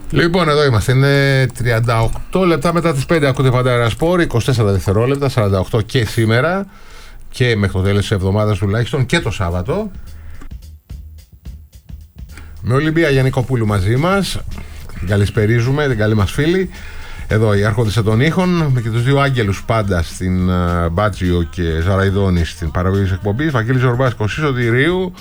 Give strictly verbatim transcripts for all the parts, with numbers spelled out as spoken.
Λοιπόν, εδώ είμαστε. Είναι τριάντα οκτώ λεπτά μετά τις πέντε. Ακούτε Φαντάρα Σπορ, είκοσι τέσσερα δευτερόλεπτα, σαράντα οκτώ και σήμερα και μέχρι το τέλος της εβδομάδας τουλάχιστον και το Σάββατο. Με Ολυμπία Γιαννικοπούλου μαζί μας. Την καλησπερίζουμε, την καλή μας φίλη. Εδώ οι άρχοντες των ήχων, με και τους δύο άγγελους πάντα στην uh, Μπάτζιο και Ζαραϊδόνη στην παραγωγή της εκπομπής. Βαγγέλης Ζορμπάς, Κωστής Σωτηρίου.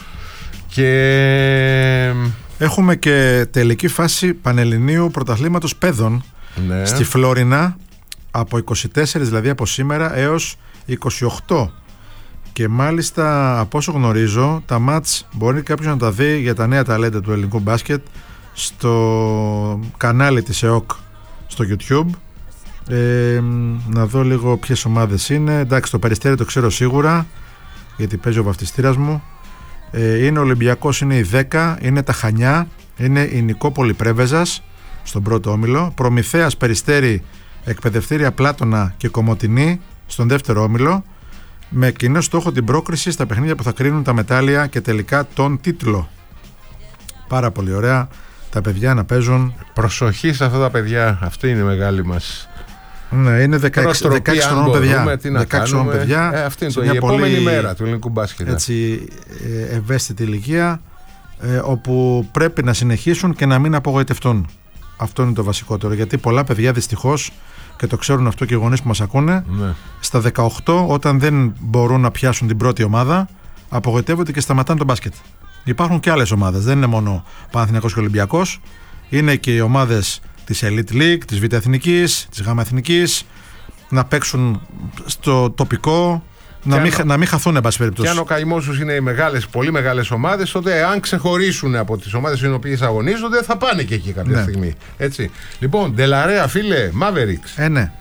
Και έχουμε και τελική φάση Πανελληνίου Πρωταθλήματος Παιδών, ναι, στη Φλόρινα από είκοσι τέσσερα, δηλαδή από σήμερα, έως είκοσι οκτώ. Και μάλιστα από όσο γνωρίζω τα μάτς μπορεί κάποιος να τα δει για τα νέα ταλέντα του ελληνικού μπάσκετ στο κανάλι της ΕΟΚ στο YouTube. ε, Να δω λίγο ποιες ομάδες είναι. Εντάξει, το Περιστέρι το ξέρω σίγουρα γιατί παίζει ο βαφτιστήρας μου. ε, Είναι ο Ολυμπιακός, είναι η δέκα, είναι τα Χανιά, είναι η Νικόπολη Πρέβεζας στον πρώτο όμιλο, Προμηθέας Περιστέρι, Εκπαιδευτήρια Πλάτωνα και Κομοτηνή στον δεύτερο όμιλο, με κοινό στόχο την πρόκριση στα παιχνίδια που θα κρίνουν τα μετάλλια και τελικά τον τίτλο. Πάρα πολύ ωραία τα παιδιά να παίζουν. Προσοχή σε αυτά τα παιδιά, αυτή είναι η μεγάλη μας. Ναι, είναι δεκαέξι χρονών παιδιά. δεκαέξι χρονών παιδιά. Ε, αυτή είναι το, η επόμενη πολύ, μέρα του ελληνικού μπάσκετ. Έτσι, ευαίσθητη ηλικία, ε, όπου πρέπει να συνεχίσουν και να μην απογοητευτούν. Αυτό είναι το βασικότερο. Γιατί πολλά παιδιά δυστυχώς, και το ξέρουν αυτό και οι γονείς που μας ακούνε, ναι, στα δεκαοκτώ, όταν δεν μπορούν να πιάσουν την πρώτη ομάδα, απογοητεύονται και σταματάνε το μπάσκετ. Υπάρχουν και άλλες ομάδες, δεν είναι μόνο Παναθηναϊκός και Ολυμπιακός, είναι και οι ομάδες της Elite League, της Β' Εθνικής, της Γ' Εθνικής, να παίξουν στο τοπικό, να μην, αν, να μην χαθούν, εν πάση περιπτώσει. Και αν ο καημός τους είναι οι μεγάλες, πολύ μεγάλες ομάδες, τότε αν ξεχωρίσουν από τις ομάδες οι οποίες αγωνίζονται, θα πάνε και εκεί κάποια, ναι, στιγμή. Έτσι. Λοιπόν, Ντελαρέα, φίλε, Mavericks. Ε, ναι.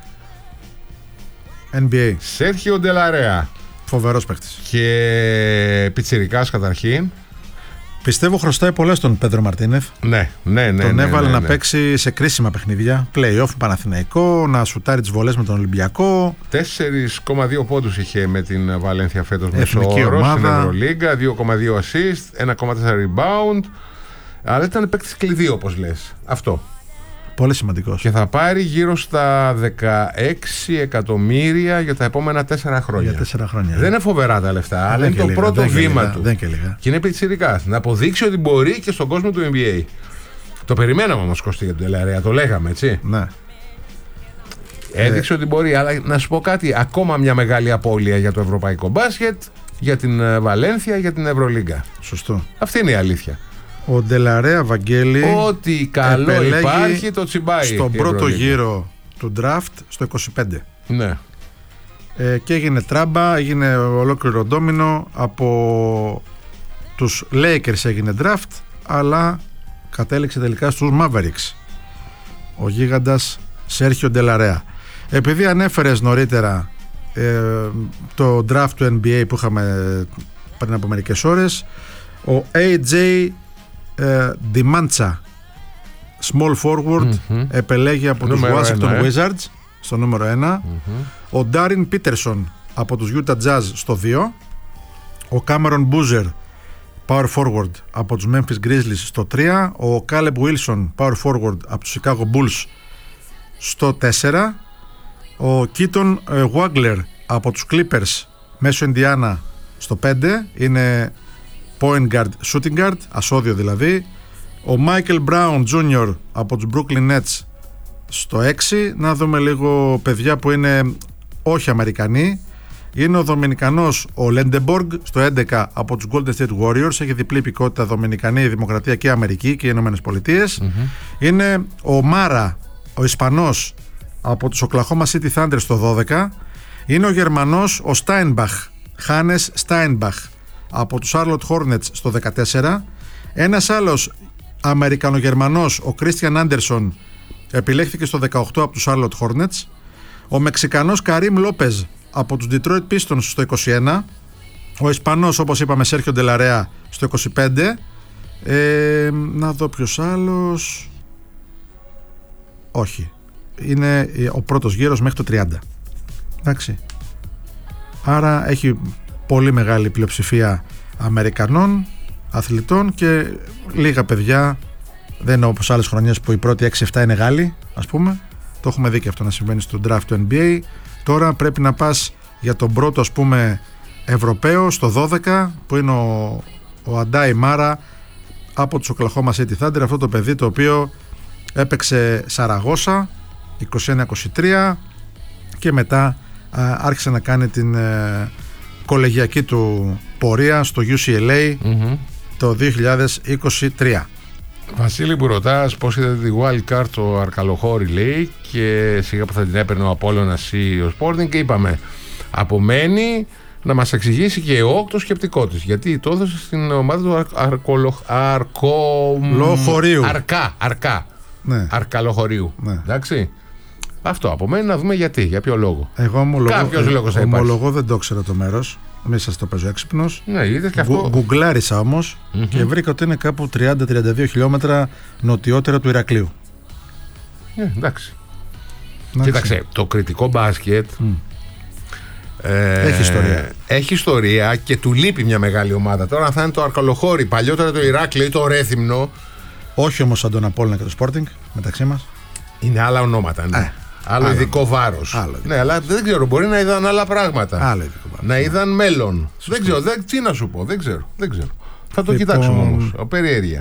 N B A. Σέρχιο Ντελαρέα. Φοβερός παίκτης. Και πιτσιρικάς καταρχήν. Πιστεύω χρωστάει πολλά στον Πέντρο Μαρτίνεφ. Ναι, ναι, ναι. Τον ναι, έβαλε ναι, ναι, να παίξει σε κρίσιμα παιχνίδια. Play-off Παναθηναϊκό, να σουτάρει τις βολές με τον Ολυμπιακό. τέσσερα κόμμα δύο πόντους είχε με την Βαλένθια φέτος μέσο όρο στην Ευρωλίγκα, δύο κόμμα δύο assist, ένα κόμμα τέσσερα rebound. Αλλά ήταν παίκτης κλειδί, όπως λες. Αυτό. Πολύ σημαντικός. Και θα πάρει γύρω στα δεκαέξι εκατομμύρια για τα επόμενα τέσσερα χρόνια. Για τέσσερα χρόνια. Δεν είναι φοβερά τα λεφτά, αλλά είναι το λίγα, πρώτο βήμα λίγα, του. Δεν και λίγα. Και είναι πιτσιρικάς. Να αποδείξει ότι μπορεί και στον κόσμο του N B A. Το περιμέναμε όμως, Κωστή, για τον Ντελαρέα, το λέγαμε, έτσι. Ναι. Έδειξε ε... ότι μπορεί, αλλά να σου πω κάτι, ακόμα μια μεγάλη απώλεια για το ευρωπαϊκό μπάσκετ, για την Βαλένθια, για την Ευρωλίγκα. Σωστό. Αυτή είναι η αλήθεια. Ο Ντελαρέα, Βαγγέλη, ό,τι καλό υπάρχει το τσιμπάει στον πρώτο γύρο του draft στο είκοσι πέντε. Ναι. Ε, και έγινε τράμπα, έγινε ολόκληρο ντόμινο. Από τους Lakers έγινε draft, αλλά κατέληξε τελικά στους Mavericks ο γίγαντας Σέρχιο Ντελαρέα. Επειδή ανέφερες νωρίτερα ε, το draft του N B A που είχαμε πριν από μερικές ώρες, ο έι τζέι Uh, Dimantsa, small forward, mm-hmm, επελέγει από νούμερο τους Washington ένα, ε. Wizards στο νούμερο ένα, mm-hmm, ο Darin Peterson από τους Utah Jazz στο δύο, ο Cameron Boozer power forward από τους Memphis Grizzlies στο τρία, ο Caleb Wilson power forward από τους Chicago Bulls στο τέσσερα, ο Keaton uh, Wagler από τους Clippers μέσω Indiana στο πέντε, είναι point guard, shooting guard, ασώδιο δηλαδή. Ο Michael Brown Τζούνιορ από τους Brooklyn Nets στο έξι. Να δούμε λίγο παιδιά που είναι όχι Αμερικανοί. Είναι ο Δομινικανός ο Lendeborg στο έντεκα από τους Golden State Warriors. Έχει διπλή υπηκότητα Δομινικανή, Δημοκρατία και Αμερική και οι Ηνωμένες Πολιτείες. Mm-hmm. Είναι ο Μάρα, ο Ισπανός από τους Oklahoma City Thunder στο δώδεκα. Είναι ο Γερμανός ο Steinbach, Hannes Steinbach από τους Charlotte Hornets στο δεκατέσσερα. Ένας άλλος Αμερικανογερμανός, ο Christian Anderson, επιλέχθηκε στο δεκαοκτώ από τους Charlotte Hornets. Ο Μεξικανός Καρίμ Λόπεζ από τους Detroit Pistons στο είκοσι ένα. Ο Ισπανός, όπως είπαμε, Σέρχιο Ντελαρέα στο είκοσι πέντε. ε, Να δω ποιος άλλος. Όχι, είναι ο πρώτος γύρος μέχρι το τριάντα. Εντάξει. Άρα έχει πολύ μεγάλη πλειοψηφία Αμερικανών αθλητών και λίγα παιδιά Δεν είναι όπως άλλες χρονιές που οι πρώτοι έξι επτά είναι Γάλλοι, ας πούμε. Το έχουμε δει και αυτό να συμβαίνει στο draft του N B A. Τώρα πρέπει να πας για τον πρώτο, ας πούμε, Ευρωπαίο στο δώδεκα, που είναι ο, ο Αντάι Μάρα από τους Oklahoma City Thunder. Αυτό το παιδί το οποίο έπαιξε Σαραγώσα είκοσι ένα είκοσι τρία και μετά α, άρχισε να κάνει την ε, κολεγιακή του πορεία στο U C L A mm-hmm. το δύο χιλιάδες είκοσι τρία. Βασίλη, που ρωτάς πώς είδατε τη wild card το Αρκαλοχώρη, λέει, και σιγά που θα την έπαιρνε ο Απόλλωνας ή ο Sporting, και είπαμε απομένει να μας εξηγήσει και ο το σκεπτικό της, γιατί το έδωσε στην ομάδα του Αρκαλοχωρίου. Αρκά, αρκά. Ναι. Αρκαλοχωρίου. Ναι. Εντάξει. Αυτό απομένει να δούμε γιατί, για ποιο λόγο. Εγώ ομολογώ, Κάποιος ε, λόγος θα υπάρχει. Ομολογώ δεν το ξέρω το μέρος. Μην σας το παίζω έξυπνος. Ναι, είδες και αυτό. Γκουγκλάρισα όμως mm-hmm. και βρήκα ότι είναι κάπου τριάντα με τριάντα δύο χιλιόμετρα νοτιότερα του Ηρακλείου. Ναι, εντάξει. Κοίταξε, το κριτικό μπάσκετ mm. ε, έχει ιστορία. Έχει ιστορία και του λείπει μια μεγάλη ομάδα. Τώρα θα είναι το Αρκαλοχώρη, παλιότερα το Ηράκλειο ή το Ρέθυμνο. Όχι όμως σαν τον Απόλλωνα και το Sporting μεταξύ μας. Είναι άλλα ονόματα, ναι. Ε, άλλο, άλλο ειδικό βάρος. Ναι, αλλά δεν ξέρω, μπορεί να είδαν άλλα πράγματα. Άλλο ειδικό βάρος. Να είδαν μέλλον. Σωστή. Δεν ξέρω, δεν, τι να σου πω, δεν ξέρω. Δεν ξέρω. Θα το λοιπόν... κοιτάξουμε όμως. Περιέργεια.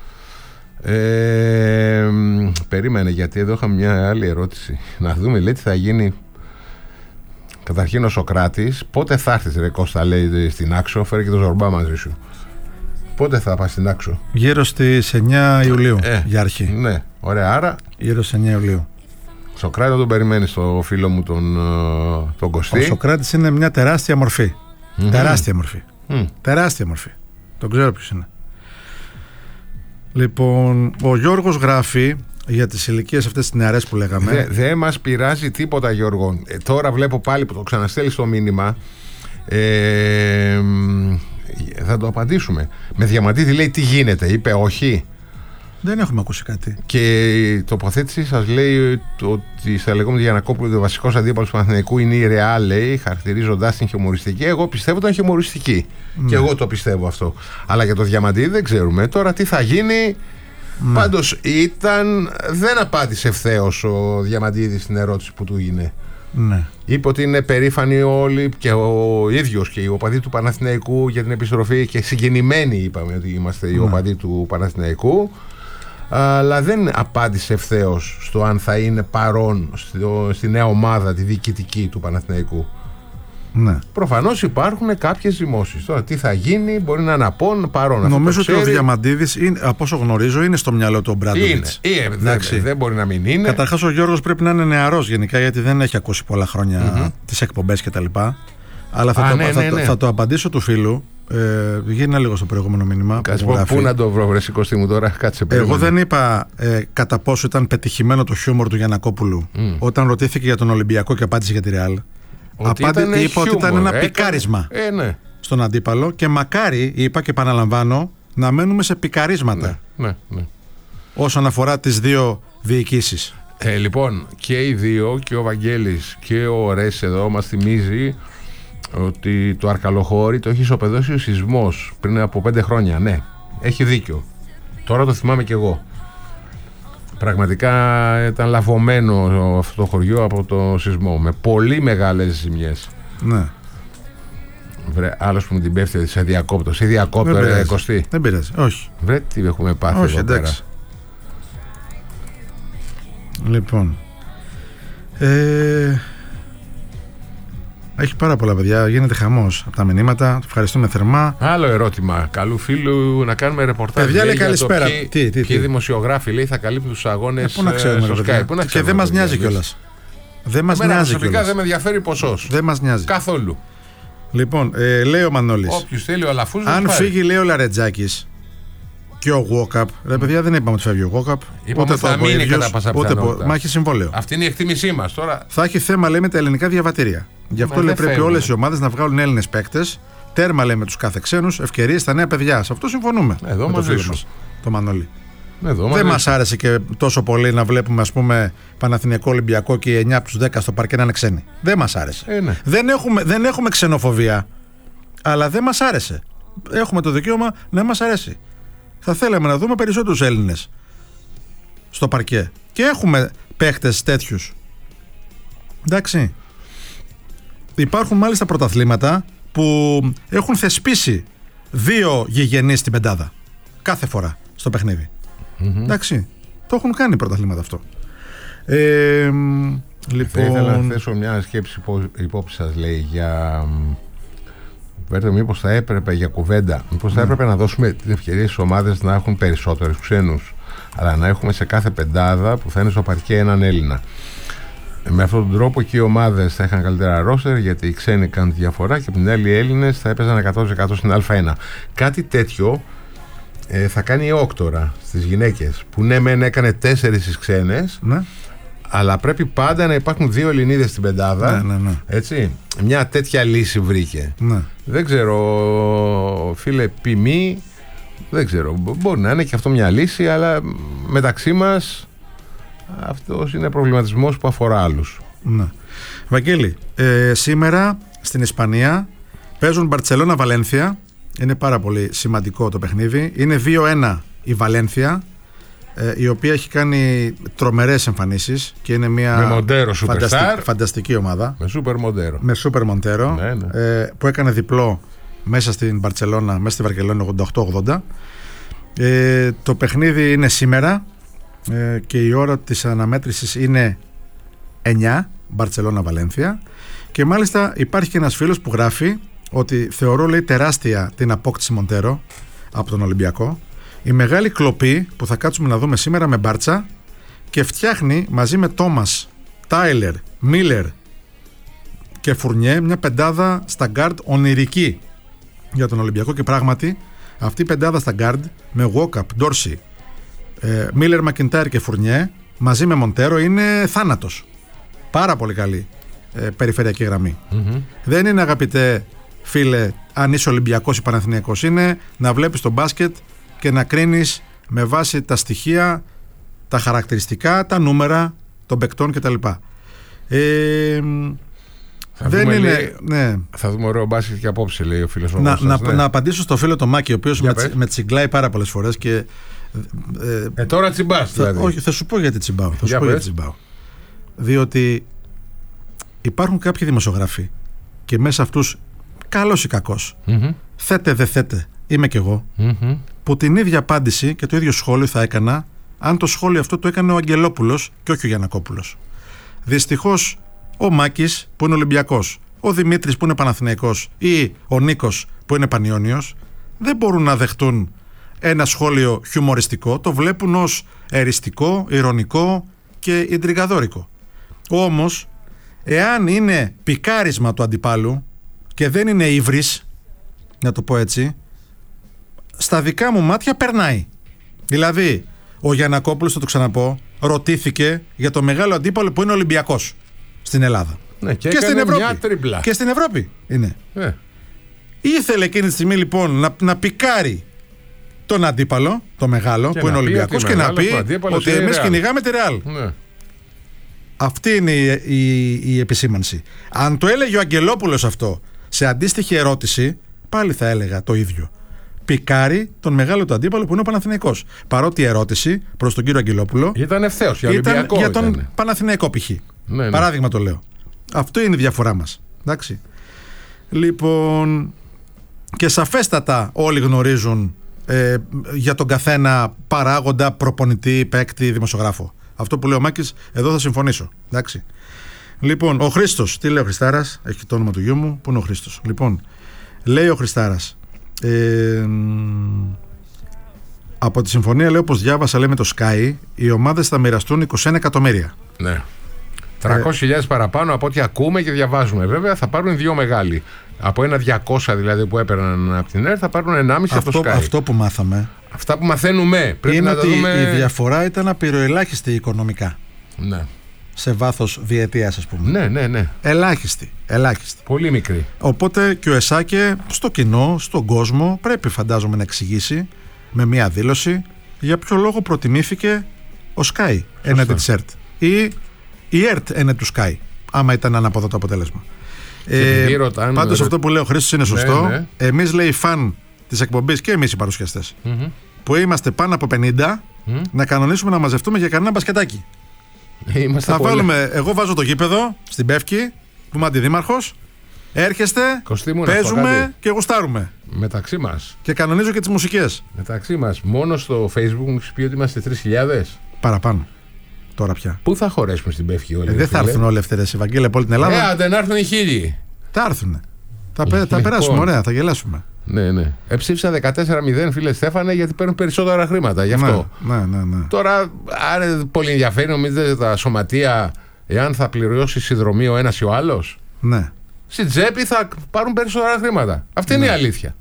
Ε, περίμενε, γιατί εδώ είχαμε μια άλλη ερώτηση. Να δούμε, λέει, τι θα γίνει. Καταρχήν ο Σοκράτης, πότε θα έρθεις, ρε Κώστα, λέει, στην Άξο, φέρε και το Ζορμπά μαζί σου. Πότε θα πας στην Άξο? Γύρω στις εννιά Ιουλίου, ε, για αρχή. Ναι, ωραία, άρα. Γύρω στις εννιά Ιουλίου. Σοκράτη, τον περιμένει στο φίλο μου τον, τον Κωστή. Ο Σοκράτης είναι μια τεράστια μορφή. Mm-hmm. Τεράστια μορφή. Mm. Τεράστια μορφή. Τον ξέρω ποιος είναι. Λοιπόν, ο Γιώργος γράφει για τις ηλικίες αυτές τις νεαρές που λέγαμε. Δεν δε μας πειράζει τίποτα, Γιώργο. Ε, τώρα βλέπω πάλι που το ξαναστέλνει στο μήνυμα. Ε, θα το απαντήσουμε. Με Διαμαντίδη λέει τι γίνεται, είπε όχι. Δεν έχουμε ακούσει κάτι. Και η τοποθέτηση σας λέει ότι στα λεγόμενα Γιαννακόπουλου ο βασικός αντίπαλος του Παναθηναϊκού είναι η Ρεάλ, λέει, χαρακτηρίζοντας την χιουμοριστική. Εγώ πιστεύω ότι ήταν χιουμοριστική. Ναι. Και εγώ το πιστεύω αυτό. Αλλά για το Διαμαντίδη δεν ξέρουμε. Τώρα τι θα γίνει. Ναι. Πάντως ήταν. Δεν απάντησε ευθέως ο Διαμαντίδης στην ερώτηση που του έγινε. Ναι. Είπε ότι είναι περήφανοι όλοι και ο ίδιος και οι οπαδοί του Παναθηναϊκού για την επιστροφή, και συγκινημένοι είπαμε ότι είμαστε ναι. οι οπαδοί του Παναθηναϊκού. Αλλά δεν απάντησε ευθέως στο αν θα είναι παρόν στο, στη νέα ομάδα, τη διοικητική του Παναθηναϊκού. Ναι. Προφανώς υπάρχουν κάποιες ζυμώσεις. Τώρα τι θα γίνει, μπορεί να είναι απόν, παρόν. Νομίζω ότι ο Διαμαντίδης, είναι, από όσο γνωρίζω, είναι στο μυαλό του ο Μπράντοβιτς. Είναι, είναι δεν, δεν μπορεί να μην είναι. Καταρχάς ο Γιώργος πρέπει να είναι νεαρός γενικά, γιατί δεν έχει ακούσει πολλά χρόνια mm-hmm. τις εκπομπές κτλ. Αλλά θα, Α, το, ναι, θα, ναι, ναι. θα το απαντήσω του φίλου. Ε, Γίνα λίγο στο προηγούμενο μήνυμα. Κάτσε, πού, πού να το βρω, βρε Κωστή μου τώρα, κάτσε. Εγώ δεν είπα ε, κατά πόσο ήταν πετυχημένο το χιούμορ του Γιαννακόπουλου mm. όταν ρωτήθηκε για τον Ολυμπιακό και απάντησε για τη Ρεάλ. Απάντη, είπα χιούμορ, ότι ήταν ένα έκανε... πικάρισμα ε, ναι. στον αντίπαλο, και μακάρι, είπα και επαναλαμβάνω, να μένουμε σε πικαρίσματα ναι, ναι, ναι. όσον αφορά τις δύο διοικήσεις. Ε, λοιπόν, και οι δύο, και ο Βαγγέλης και ο Ρέσης εδώ μας θυμίζει ότι το Αρκαλοχώρη το έχει ισοπεδώσει ο σεισμός πριν από πέντε χρόνια. Ναι, έχει δίκιο. Τώρα το θυμάμαι κι εγώ. Πραγματικά ήταν λαβωμένο αυτό το χωριό από το σεισμό, με πολύ μεγάλες ζημιές. Ναι. Βρε, άλλος που μου την πέφτει σε διακόπτω. Σε διακόπτω, ρε Κωστή. Δεν πειράζει, όχι. Βρε, τι έχουμε πάθει όχι, εδώ εντάξει. Πέρα. Λοιπόν. Ε... Έχει πάρα πολλά, παιδιά. Γίνεται χαμός από τα μηνύματα. Ευχαριστούμε θερμά. Άλλο ερώτημα. Καλού φίλου να κάνουμε ρεπορτάζ. Παιδιά, λέει καλησπέρα. Ποιοι, τι, τι, ποιοι δημοσιογράφοι, λέει, θα καλύπτουν τους αγώνες. Ε, πού να ξέρουμε, στο Sky. Πού να και δεν μας νοιάζει κιόλας. Δεν μας νοιάζει κιόλας. Προσωπικά δεν με ενδιαφέρει ποσός. Δεν μας νοιάζει. Καθόλου. Λοιπόν, ε, λέει ο Μανώλης. Όποιος θέλει ο Αλαφούς. Αν φύγει, λέει ο Λαρετζάκης και ο Γουόκαπ. Ρε παιδιά, δεν είπαμε ότι φεύγει ο Γουόκαπ. Είπαμε ότι θα μείνει κατά πάσα πιθανότητα. Μα έχει συμβόλαιο. Αυτή είναι η εκτίμησή μας τώρα. Θα έχει θέμα, λέει, με τα ελληνικά διαβατήρια. Γι' αυτό, λέει, πρέπει όλες οι ομάδες να βγάλουν Έλληνες παίκτες. Τέρμα, λέει, με τους κάθε ξένους, ευκαιρίες στα νέα παιδιά. Σε αυτό συμφωνούμε. Εδώ με το φίλο μας, το Μανώλη. Εδώ δεν μας άρεσε και τόσο πολύ να βλέπουμε, ας πούμε, Παναθηναϊκό Ολυμπιακό και οι εννιά από τους δέκα στο παρκέ να είναι ξένοι. Δεν μας άρεσε. Ε, ναι. δεν, έχουμε, δεν έχουμε ξενοφοβία, αλλά δεν μας άρεσε. Έχουμε το δικαίωμα να μας αρέσει. Θα θέλαμε να δούμε περισσότερους Έλληνες στο παρκέ. Και έχουμε παίχτες τέτοιους. Εντάξει. Υπάρχουν μάλιστα πρωταθλήματα που έχουν θεσπίσει δύο γηγενείς στην πεντάδα κάθε φορά στο παιχνίδι. Mm-hmm. Εντάξει. Το έχουν κάνει πρωταθλήματα αυτό. Ε, λοιπόν... Θα ήθελα να θέσω μια σκέψη υπό, υπόψη σας, λέει, για... Βέρτε, μήπως θα έπρεπε για κουβέντα, μήπως θα έπρεπε να δώσουμε την ευκαιρία στις ομάδες να έχουν περισσότερους ξένους, αλλά να έχουμε σε κάθε πεντάδα που θα είναι στο παρκέ έναν Έλληνα. Με αυτόν τον τρόπο και οι ομάδες θα είχαν καλύτερα ρόστερ, γιατί οι ξένοι κάνουν τη διαφορά και από την άλλη οι Έλληνες θα έπαιζαν εκατό τοις εκατό στην Α1. Κάτι τέτοιο ε, θα κάνει η Όκτορα στις γυναίκες, που ναι μεν έκανε τέσσερις στις ξένες, ναι, αλλά πρέπει πάντα να υπάρχουν δύο Ελληνίδες στην πεντάδα. Ναι, ναι, ναι. Έτσι. Μια τέτοια λύση βρήκε. Ναι. Δεν ξέρω, φίλε Πιμί, δεν ξέρω. Μπορεί να είναι και αυτό μια λύση, αλλά μεταξύ μας αυτός είναι προβληματισμός που αφορά άλλους. Ναι. Βαγγέλη, ε, σήμερα στην Ισπανία παίζουν Μπαρτσελώνα Βαλένθια. Είναι πάρα πολύ σημαντικό το παιχνίδι. Είναι δύο ένα η Βαλένθια, η οποία έχει κάνει τρομερές εμφανίσεις και είναι μια με Μοντέρο, φανταστική, φανταστική ομάδα. Με Σούπερ Μοντέρο. Με Σούπερ Μοντέρο, ναι, ναι. Ε, που έκανε διπλό μέσα στην Μπαρτσελώνα, μέσα στη Βαρκελόνη ογδόντα οκτώ ογδόντα. Ε, το παιχνίδι είναι σήμερα ε, και η ώρα της αναμέτρησης είναι εννιά, Μπαρτσελώνα Βαλένθια. Και μάλιστα υπάρχει και ένας φίλος που γράφει ότι θεωρώ, λέει, τεράστια την απόκτηση Μοντέρο από τον Ολυμπιακό. Η μεγάλη κλοπή που θα κάτσουμε να δούμε σήμερα με Μπάρτσα, και φτιάχνει μαζί με Τόμας, Τάιλερ, Μίλερ και Φουρνιέ μια πεντάδα στα γκάρντ ονειρική για τον Ολυμπιακό. Και πράγματι αυτή η πεντάδα στα γκάρντ με Γουόκαπ, Ντόρσι, Μίλερ, Μακιντάιρ και Φουρνιέ μαζί με Μοντέρο είναι θάνατος. Πάρα πολύ καλή ε, περιφερειακή γραμμή. Mm-hmm. Δεν είναι, αγαπητέ φίλε, αν είσαι Ολυμπιακός ή Παναθηναϊκός, είναι να βλέπεις το μπάσκετ και να κρίνεις με βάση τα στοιχεία, τα χαρακτηριστικά, τα νούμερα των παικτών κτλ. Ε, δεν είναι. Λέει, ναι. Θα δούμε ωραίο μπάσκετ και απόψε, λέει ο φίλος να, σας, να, ναι. να απαντήσω στο φίλο το Μάκη, ο οποίος με, με τσιγκλάει πάρα πολλές φορές. Και, ε, ε, τώρα τσιμπάς, δηλαδή. Θα, όχι, θα σου πω γιατί τσιμπάω. Θα σου πω γιατί τσιμπάω. Διότι υπάρχουν κάποιοι δημοσιογράφοι και μέσα αυτούς, καλός ή κακός, mm-hmm. θέτε δε θέτε, είμαι κι εγώ, mm-hmm. που την ίδια απάντηση και το ίδιο σχόλιο θα έκανα αν το σχόλιο αυτό το έκανε ο Αγγελόπουλος και όχι ο Γιαννακόπουλος. Δυστυχώς ο Μάκης που είναι Ολυμπιακός, ο Δημήτρης που είναι Παναθηναϊκός ή ο Νίκος που είναι Πανιώνιος δεν μπορούν να δεχτούν ένα σχόλιο χιουμοριστικό, το βλέπουν ως εριστικό, ειρωνικό και ιντριγαδόρικο. Όμως εάν είναι πικάρισμα του αντιπάλου και δεν είναι ύβρις, να το πω έτσι, στα δικά μου μάτια περνάει. Δηλαδή ο Γιαννακόπουλος, θα το ξαναπώ, ρωτήθηκε για το μεγάλο αντίπαλο που είναι ο Ολυμπιακός στην Ελλάδα. Ναι, και, και στην Ευρώπη. Μια τριπλά. Και στην Ευρώπη είναι. Ε. Ήθελε εκείνη τη στιγμή λοιπόν να, να πικάρει τον αντίπαλο, το μεγάλο, και που είναι ο Ολυμπιακός, και να πει ότι εμείς κυνηγάμε τη Ρεάλ. Ναι. Αυτή είναι η, η, η επισήμανση. Αν το έλεγε ο Αγγελόπουλος αυτό σε αντίστοιχη ερώτηση, πάλι θα έλεγα το ίδιο. Πικάρει τον μεγάλο του αντίπαλο που είναι ο Παναθηναϊκός. Παρότι η ερώτηση προς τον κύριο Αγγελόπουλο ήταν ευθέως για Ολυμπιακό. Ήταν για τον ήταν. Παναθηναϊκό π.χ. Ναι, ναι. Παράδειγμα το λέω. Αυτό είναι η διαφορά μας. Εντάξει. Λοιπόν, και σαφέστατα όλοι γνωρίζουν ε, για τον καθένα παράγοντα, προπονητή, παίκτη, δημοσιογράφο. Αυτό που λέει ο Μάκης, εδώ θα συμφωνήσω. Εντάξει. Λοιπόν, ο Χρήστος, τι λέει ο Χριστάρας, έχει το όνομα του γιού μου, πού είναι ο Χρήστος. Λοιπόν, λέει ο Χριστάρας, ε, από τη συμφωνία, λέει, όπως διάβασα, λέει, με το Sky, οι ομάδες θα μοιραστούν είκοσι ένα εκατομμύρια. Ναι. τριακόσιες χιλιάδες ε, παραπάνω από ό,τι ακούμε και διαβάζουμε. Βέβαια θα πάρουν δύο μεγάλοι. Από ένα διακόσια δηλαδή που έπαιρναν από την ΕΡΤ θα πάρουν ενάμιση από το Sky. Αυτό που μάθαμε. Αυτά που μαθαίνουμε. Πρέπει είναι να ότι δούμε... η διαφορά ήταν απειροελάχιστη οικονομικά. Ναι. Σε βάθος διετίας, ας πούμε. Ναι, ναι, ναι. Ελάχιστη. Ελάχιστη. Πολύ μικρή. Οπότε και ο ΕΣΑΚΕ στο κοινό, στον κόσμο, πρέπει φαντάζομαι να εξηγήσει με μία δήλωση για ποιο λόγο προτιμήθηκε ο Sky έναντι της ΕΡΤ ή η ΕΡΤ έναντι του Sky, άμα ήταν ανάποδο το αποτέλεσμα. Ε, ρωτάνε, πάντως ρε... αυτό που λέει ο Χρήστος είναι σωστό. Ναι, ναι. Εμείς, λέει, φαν της εκπομπής και εμείς οι παρουσιαστές, mm-hmm. που είμαστε πάνω από πενήντα, mm. να κανονίσουμε να μαζευτούμε για κανένα μπασκετάκι. Είμαστε θα πολύ. βάλουμε, εγώ βάζω το γήπεδο στην Πεύκη, που είμαι αντιδήμαρχος. Έρχεστε, Κωστή, παίζουμε και γουστάρουμε. Μεταξύ μας. Και κανονίζω και τις μουσικές. Μεταξύ μας. Μόνο στο Facebook μου έχεις πει ότι είμαστε τρεις χιλιάδες. Παραπάνω. Τώρα πια. Πού θα χωρέσουμε στην Πεύκη όλοι? Ε, δεν θα έρθουν όλοι αυτές οι Ευαγγέλια από όλη την Ελλάδα. Ε, άντε να έρθουν οι χίλιοι. Θα έρθουν. Θα, πε, θα περάσουμε, ωραία, θα γελάσουμε. Ναι, ναι. Εψήφισα δεκατέσσερα μηδέν, φίλε Στέφανε, γιατί παίρνουν περισσότερα χρήματα. Γι' αυτό. Ναι, ναι, ναι, ναι. Τώρα, αν είναι πολύ ενδιαφέρει, νομίζετε τα σωματεία, εάν θα πληρώσει συνδρομή ο ένας ή ο άλλος. Ναι. Στην τσέπη θα πάρουν περισσότερα χρήματα. Αυτή ναι. είναι η αλήθεια.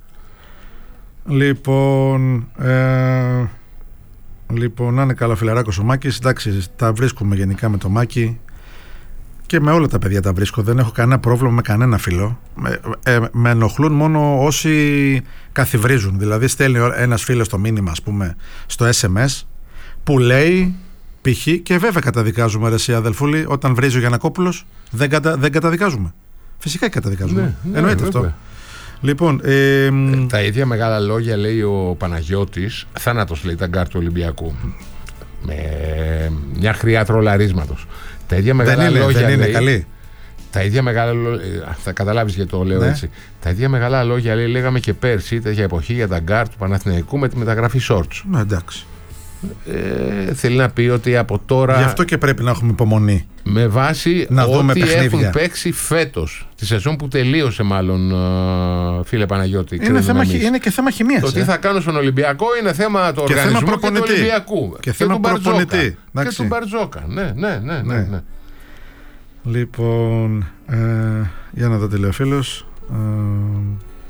Λοιπόν. Ε, λοιπόν, να είναι καλά, φιλαράκος ο Μάκης. Εντάξει, τα βρίσκουμε γενικά με το Μάκη. Και με όλα τα παιδιά τα βρίσκω. Δεν έχω κανένα πρόβλημα με κανένα φίλο. Με, ε, με ενοχλούν μόνο όσοι καθιβρίζουν. Δηλαδή, στέλνει ένας φίλος το μήνυμα, ας πούμε, στο ες εμ ες που λέει π.χ. και βέβαια καταδικάζουμε, ρε εσύ αδελφούλη, όταν βρίζει ο Γιαννακόπουλος, δεν, κατα, δεν καταδικάζουμε. Φυσικά και καταδικάζουμε. Ναι, ναι, εννοείται βέβαια. Αυτό. Λοιπόν, ε, ε, τα ίδια μεγάλα λόγια λέει ο Παναγιώτης. Θάνατος λέει τα γκάρ του Ολυμπιακού. Με μια χρειά τρολαρίσματος. Τα ίδια μεγάλα δεν είναι, λόγια δεν είναι λέει, καλή. Τα ίδια μεγάλα λόγια. Θα καταλάβεις γιατί το λέω ναι. έτσι. Τα ίδια μεγάλα λόγια λέει, λέγαμε και πέρσι, τέτοια εποχή για τα γκάρ του Παναθηναϊκού με τη μεταγραφή Shorts. Ναι, εντάξει. Ε, θέλει να πει ότι από τώρα. Γι' αυτό και πρέπει να έχουμε υπομονή. Με βάση να ό,τι έχουν παίξει φέτος, τη σεζόν που τελείωσε, μάλλον, φίλε Παναγιώτη. Είναι, θέμα, είναι και θέμα χημίας. Το ε. τι θα κάνουν στον Ολυμπιακό είναι θέμα του και οργανισμού θέμα και του Ολυμπιακού. Και, και θέμα του προπονητή. Και του Μπαρτζόκα. Ναι, ναι, ναι, ναι, ναι. Λοιπόν, ε, για να δω τι λέει ο φίλος. Ε,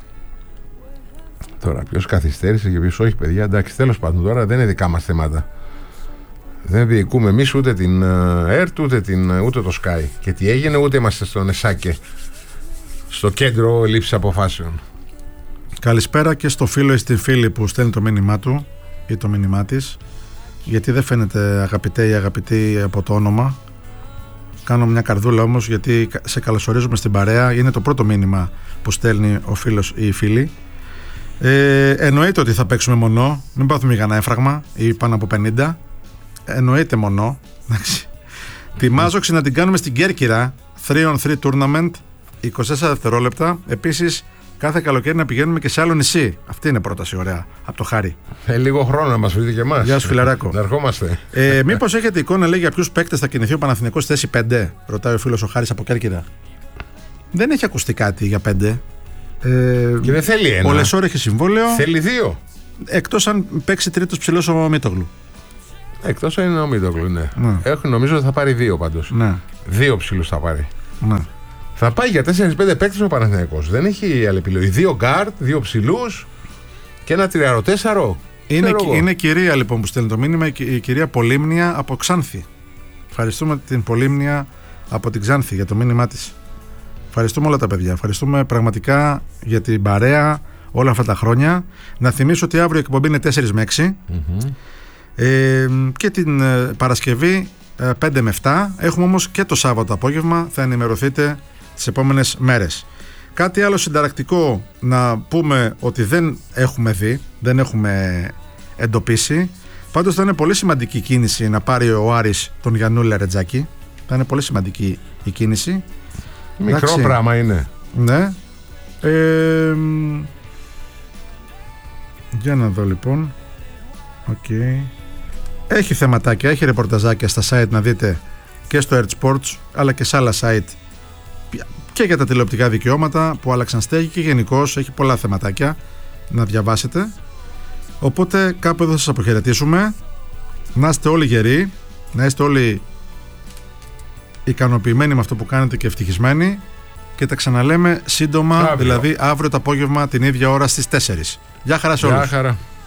Τώρα, ποιος καθυστέρησε και ποιος όχι, παιδιά. Εντάξει, τέλος πάντων, τώρα δεν είναι δικά μας θέματα. Δεν διοικούμε εμείς ούτε την ΕΡΤ ούτε, την, ούτε το Sky. Και τι έγινε, ούτε είμαστε στον ΕΣΑΚΕ, στο κέντρο λήψης αποφάσεων. Καλησπέρα και στο φίλο ή στη φίλη που στέλνει το μήνυμά του ή το μήνυμά της. Γιατί δεν φαίνεται αγαπητέ ή αγαπητή από το όνομα. Κάνω μια καρδούλα όμως, γιατί σε καλωσορίζουμε στην παρέα. Είναι το πρώτο μήνυμα που στέλνει ο φίλος ή η φίλη. Ε, εννοείται ότι θα παίξουμε μονό. Μην πάθουμε για ένα έφραγμα ή πάνω από πενήντα. Εννοείται μονό. Τη Μάζοξη να την κάνουμε στην Κέρκυρα, τρία on τρία tournament, είκοσι τέσσερα δευτερόλεπτα. Επίσης, κάθε καλοκαίρι να πηγαίνουμε και σε άλλο νησί. Αυτή είναι πρόταση ωραία από το Χάρη. Ε, λίγο χρόνο να μας βρείτε και εμάς. Γεια σου, φιλαράκο. Να ερχόμαστε. Ε, μήπως έχετε εικόνα, λέει, για ποιους παίκτες θα κινηθεί ο Παναθηναϊκός στη θέση πέντε, ρωτάει ο φίλος ο Χάρης από Κέρκυρα. Δεν έχει ακουστεί κάτι για πέντε. Ε, και δεν θέλει ένα. Ο Λεσόρ έχει συμβόλαιο. Θέλει δύο. Εκτός αν παίξει τρίτος ψηλός ο Μίτογλου. Εκτός αν είναι ο Μίτογλου, ναι. ναι. Έχω, νομίζω ότι θα πάρει δύο πάντως. Ναι. Δύο ψηλούς θα πάρει. Ναι. Θα πάει για τέσσερα πέντε παίκτες ο Παναθηναϊκός. Δεν έχει άλλη επιλογή. Δύο γκάρτ, δύο ψηλούς και ένα τριαροτέσσαρο. Είναι, είναι κυρία λοιπόν που στέλνει το μήνυμα, η κυρία Πολύμνια από Ξάνθη. Ευχαριστούμε την Πολύμνια από την Ξάνθη για το μήνυμά της. Ευχαριστούμε όλα τα παιδιά. Ευχαριστούμε πραγματικά για την παρέα όλα αυτά τα χρόνια. Να θυμίσω ότι αύριο η εκπομπή είναι τέσσερα με έξι mm-hmm. ε, και την ε, Παρασκευή ε, πέντε με επτά. Έχουμε όμως και το Σάββατο απόγευμα. Θα ενημερωθείτε τις επόμενες μέρες. Κάτι άλλο συνταρακτικό να πούμε ότι δεν έχουμε δει, δεν έχουμε εντοπίσει. Πάντως θα είναι πολύ σημαντική κίνηση να πάρει ο Άρης τον Γιαννούλη Ρετζάκη. Θα είναι πολύ σημαντική η κίνηση. Μικρό Εντάξει. πράγμα είναι. Ναι. Ε, για να δω λοιπόν. Okay. Έχει θεματάκια, έχει ρεπορταζάκια στα site να δείτε και στο Earth Sports αλλά και σε άλλα site και για τα τηλεοπτικά δικαιώματα που άλλαξαν στέγη και γενικώς έχει πολλά θεματάκια να διαβάσετε. Οπότε κάπου εδώ σας αποχαιρετήσουμε. Να είστε όλοι γεροί, να είστε όλοι ικανοποιημένοι με αυτό που κάνετε και ευτυχισμένοι και τα ξαναλέμε σύντομα, αύριο. Δηλαδή αύριο το απόγευμα την ίδια ώρα στις τέσσερις. Γεια χαρά σε όλους. Γεια χαρά.